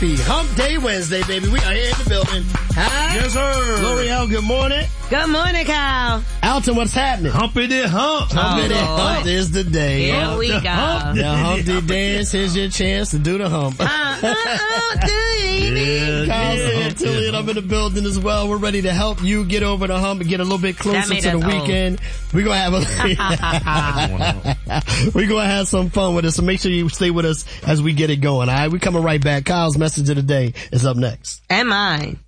Happy Hump Day Wednesday, baby. We are here in the building. Hi. Yes, sir. L'Oreal, good morning. Good morning, Kyle. Alton, what's happening? Humpity hump. Humpity hump is the day. Here we go. The Humpty Dance. Here's your chance to do the hump. Good evening. Kyle Santilli and I'm in the building as well. We're ready to help you get over the hump and get a little bit closer to the weekend. We're going to have we're going to have some fun with it. So make sure you stay with us as we get it going. All right. We're coming right back. Kyle's message of the day is up next. And mine.